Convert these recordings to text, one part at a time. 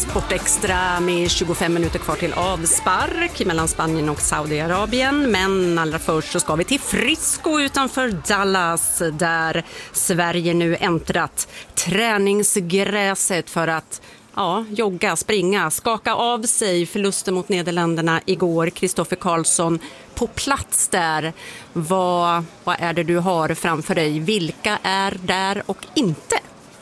Sportextra med 25 minuter kvar till avspark mellan Spanien och Saudiarabien. Men allra först så ska vi till Frisco utanför Dallas där Sverige nu äntrat träningsgräset för att jogga, springa, skaka av sig förlusten mot Nederländerna igår. Kristoffer Karlsson på plats där. Vad är det du har framför dig? Vilka är där och inte?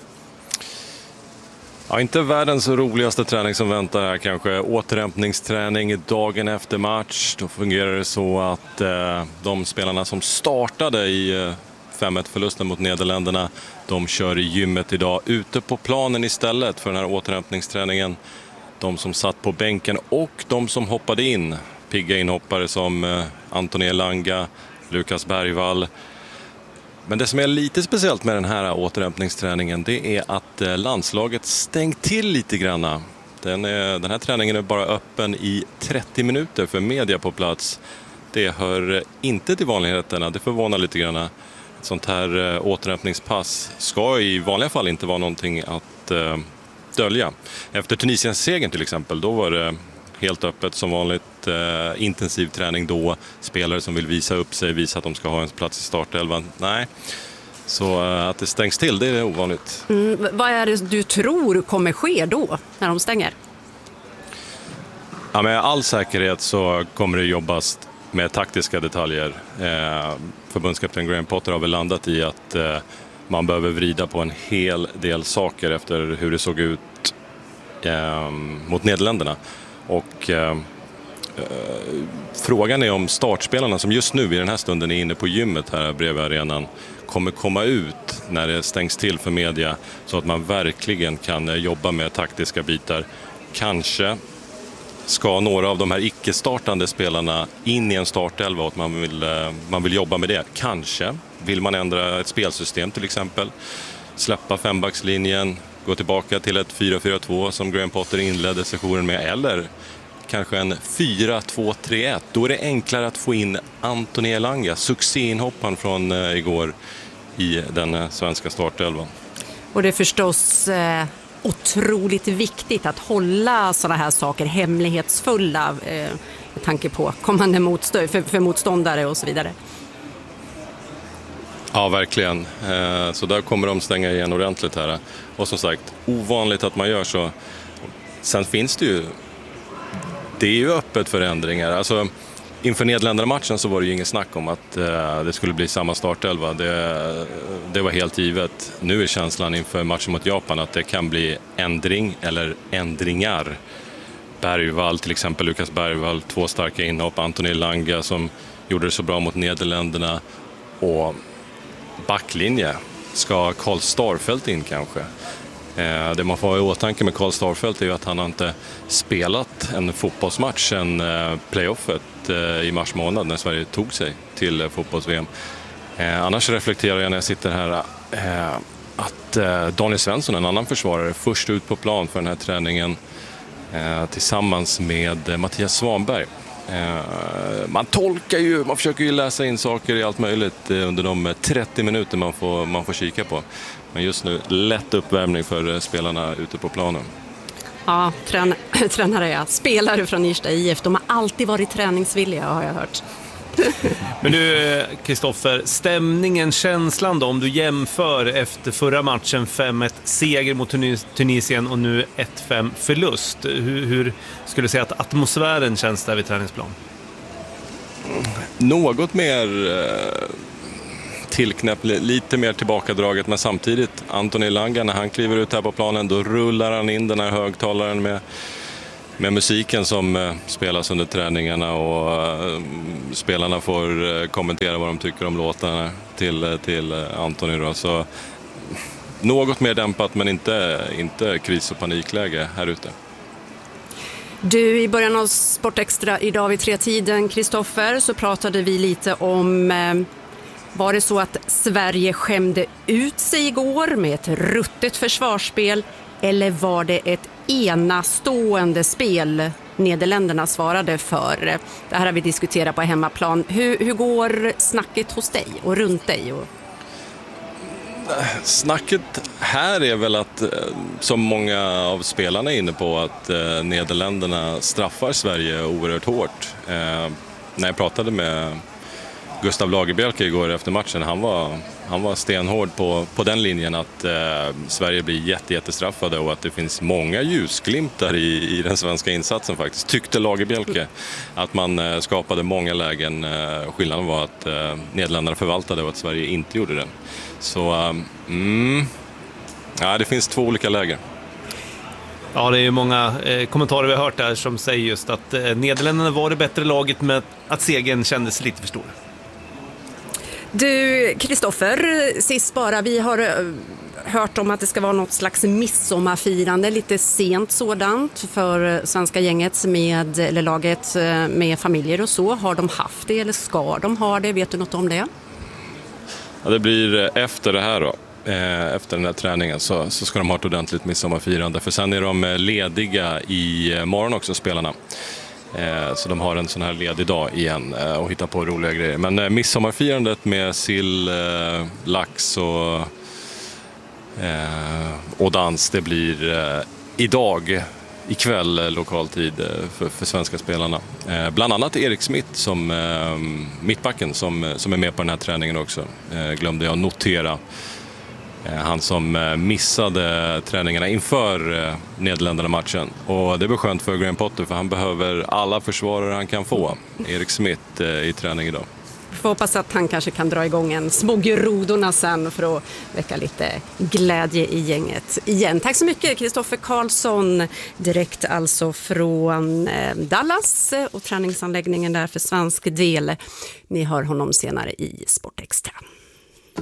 Ja, inte världens roligaste träning som väntar här kanske. Återhämtningsträning dagen efter match. Då fungerar det så att de spelarna som startade i 5-1-förlusten mot Nederländerna, de kör i gymmet idag ute på planen istället för den här återhämtningsträningen. De som satt på bänken och de som hoppade in, pigga inhoppare som Anthony Elanga, Lukas Bergvall. Men det som är lite speciellt med den här återhämtningsträningen, det är att landslaget stängt till lite granna. Den här träningen är bara öppen i 30 minuter för media på plats. Det hör inte till vanligheterna, det förvånar lite grann. Ett sånt här återhämtningspass ska i vanliga fall inte vara någonting att dölja. Efter Tunisiens segern till exempel, då var det helt öppet som vanligt, intensiv träning då. Spelare som vill visa upp sig, visa att de ska ha en plats i startelvan. Nej, så att det stängs till, det är ovanligt. Vad är det du tror kommer ske då när de stänger? Ja, med all säkerhet så kommer det jobbas med taktiska detaljer. Förbundskapten Graham Potter har väl landat i att man behöver vrida på en hel del saker efter hur det såg ut mot Nederländerna. Och frågan är om startspelarna som just nu i den här stunden är inne på gymmet här bredvid arenan kommer komma ut när det stängs till för media så att man verkligen kan jobba med taktiska bitar. Kanske ska några av de här icke-startande spelarna in i en startelva och att man vill jobba med det. Kanske vill man ändra ett spelsystem till exempel. Släppa fembackslinjen, gå tillbaka till ett 4-4-2 som Graham Potter inledde sessionen med. Eller kanske en 4-2-3-1. Då är det enklare att få in Anthony Elanga, succéinhopparen från igår i den svenska startelvan. Och det är förstås otroligt viktigt att hålla sådana här saker hemlighetsfulla med tanke på kommande för motståndare och så vidare. Ja, verkligen. Så där kommer de stänga igen ordentligt här. Och som sagt, ovanligt att man gör så. Sen finns det är ju öppet för ändringar. Alltså, inför Nederländerna-matchen så var det ju inget snack om att det skulle bli samma startelva. Det var helt givet. Nu är känslan inför matchen mot Japan att det kan bli ändring eller ändringar. Bergvall, till exempel Lukas Bergvall, 2 starka inhopp. Anthony Langa som gjorde det så bra mot Nederländerna. Och backlinje, ska Karl Starfelt in kanske? Det man får ha i åtanke med Karl Starfelt är ju att han inte spelat en fotbollsmatch sen playoffet i mars månad när Sverige tog sig till fotbolls-VM. Annars reflekterar jag när jag sitter här att Daniel Svensson, en annan försvarare, först ut på plan för den här träningen tillsammans med Mattias Svanberg. Man försöker ju läsa in saker i allt möjligt under de 30 minuter man får kika på. Men just nu lätt uppvärmning för spelarna ute på planen. Ja, spelare från Irsta IF, de har alltid varit träningsvilliga har jag hört. Men du, Kristoffer, stämningen, känslan då, om du jämför efter förra matchen 5-1 seger mot Tunisien och nu 1-5 förlust. Hur skulle du säga att atmosfären känns där vid träningsplan? Något mer tillknäppt, lite mer tillbakadraget, men samtidigt Anthony Langa, när han kliver ut här på planen, då rullar han in den här högtalaren med musiken som spelas under träningarna och spelarna får kommentera vad de tycker om låtarna till Anthony då. Så något mer dämpat, men inte kris- och panikläge här ute. Du, i början av Sportextra idag vid 3-tiden, Kristoffer, så pratade vi lite om var det så att Sverige skämde ut sig igår med ett ruttet försvarsspel, eller var det ett enastående spel Nederländerna svarade för? Det här har vi diskuterat på hemmaplan. Hur går snacket hos dig och runt dig? Snacket här är väl att, som många av spelarna är inne på, att Nederländerna straffar Sverige oerhört hårt. När jag pratade med Gustav Lagerbielke igår efter matchen, han var stenhård på den linjen att Sverige blir jättestraffade och att det finns många ljusglimtar i den svenska insatsen faktiskt. Tyckte Lagerbielke att man skapade många lägen. Skillnaden var att Nederländerna förvaltade och att Sverige inte gjorde det. Så det finns 2 olika läger. Ja, det är ju många kommentarer vi har hört där som säger just att Nederländerna var det bättre laget, men att segern kändes lite för stor. Du, Kristoffer, sist bara, vi har hört om att det ska vara något slags midsommarfirande, lite sent sådant för svenska gänget eller laget med familjer och så. Har de haft det eller ska de ha det? Vet du något om det? Ja, det blir efter det här då. Efter den här träningen så ska de ha ett ordentligt midsommarfirande, för sen är de lediga i morgon också, spelarna. Så de har en sån här ledig dag igen och hittar på roliga grejer. Men midsommarfirandet med sill, lax och dans, det blir ikväll lokaltid för svenska spelarna. Bland annat Erik Smith som mittbacken som är med på den här träningen också. Glömde jag notera. Han som missade träningarna inför Nederländerna-matchen. Och det var skönt för Graham Potter, för han behöver alla försvarare han kan få. Erik Smith i träning idag. Vi får hoppas att han kanske kan dra igång en små grodorna sen för att väcka lite glädje i gänget igen. Tack så mycket, Kristoffer Karlsson, direkt alltså från Dallas och träningsanläggningen där för svensk del. Ni hör honom senare i Sportextra.